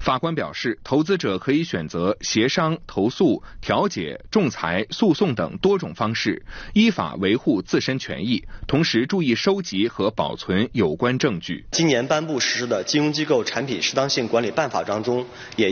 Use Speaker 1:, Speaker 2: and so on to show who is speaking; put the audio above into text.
Speaker 1: 法官表示，投资者可以选择协商、投诉、调解、仲裁、诉讼等多种方式，依法维护自身权益，同时注意收集和保存有关证据。
Speaker 2: 今年颁布实施的《金融机构产品适当性管理办法》当中，也